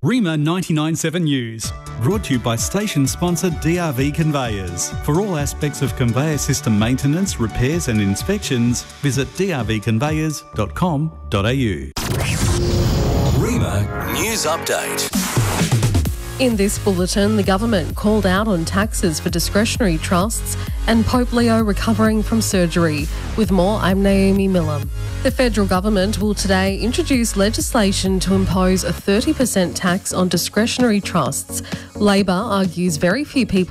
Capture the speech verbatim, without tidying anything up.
REMA ninety-nine point seven News, brought to you by station sponsor D R V Conveyors. For all aspects of conveyor system maintenance, repairs and inspections, visit d r v conveyors dot com dot a u. REMA News Update. In this bulletin, the government called out on taxes for discretionary trusts and Pope Leo recovering from surgery. With more, I'm Naomi Miller. The federal government will today introduce legislation to impose a thirty percent tax on discretionary trusts. Labor argues very few people